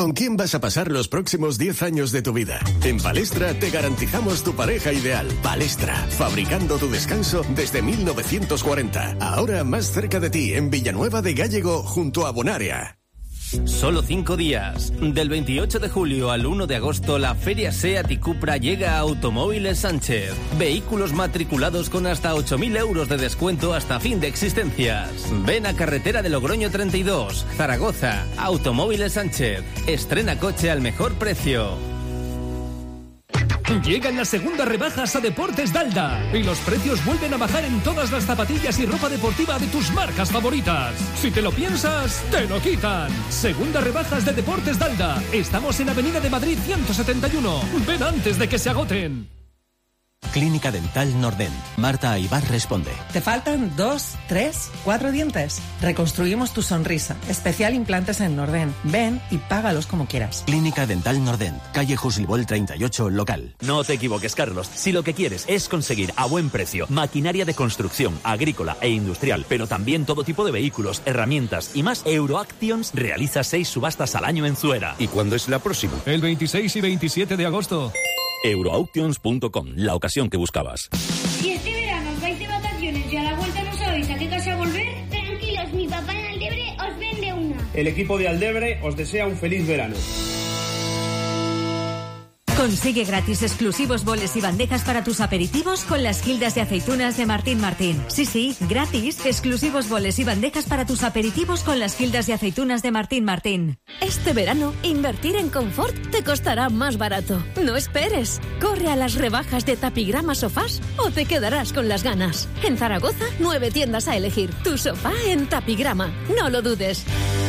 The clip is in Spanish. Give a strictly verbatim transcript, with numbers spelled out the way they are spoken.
¿Con quién vas a pasar los próximos diez años de tu vida? En Palestra te garantizamos tu pareja ideal. Palestra, fabricando tu descanso desde mil novecientos cuarenta. Ahora más cerca de ti, en Villanueva de Gállego, junto a Bonaria. Solo cinco días. Del veintiocho de julio al uno de agosto, la Feria SEAT y Cupra llega a Automóviles Sánchez. Vehículos matriculados con hasta ocho mil euros de descuento hasta fin de existencias. Ven a Carretera de Logroño treinta y dos, Zaragoza. Automóviles Sánchez. Estrena coche al mejor precio. Llegan las segundas rebajas a Deportes Dalda y los precios vuelven a bajar en todas las zapatillas y ropa deportiva de tus marcas favoritas. Si te lo piensas, te lo quitan. Segundas rebajas de Deportes Dalda. Estamos en Avenida de Madrid ciento setenta y uno. Ven antes de que se agoten. Clínica Dental Nordent. Marta Aybar responde. ¿Te faltan dos, tres, cuatro dientes? Reconstruimos tu sonrisa. Especial implantes en Nordent. Ven y págalos como quieras. Clínica Dental Nordent. Calle Jusilbol treinta y ocho, local. No te equivoques, Carlos. Si lo que quieres es conseguir a buen precio maquinaria de construcción, agrícola e industrial, pero también todo tipo de vehículos, herramientas y más, Euroactions realiza seis subastas al año en Zuera. ¿Y cuándo es la próxima? El veintiséis y veintisiete de agosto. Euroauctions punto com, la ocasión que buscabas. Si este verano os vais de vacaciones y a la vuelta no sabéis a qué casa volver, tranquilos, mi papá en Aldebre os vende una. El equipo de Aldebre os desea un feliz verano. Consigue gratis exclusivos boles y bandejas para tus aperitivos con las gildas de aceitunas de Martín Martín. Sí, sí, gratis, exclusivos boles y bandejas para tus aperitivos con las gildas de aceitunas de Martín Martín. Este verano, invertir en confort te costará más barato. No esperes. Corre a las rebajas de Tapigrama Sofás o te quedarás con las ganas. En Zaragoza, nueve tiendas a elegir. Tu sofá en Tapigrama. No lo dudes.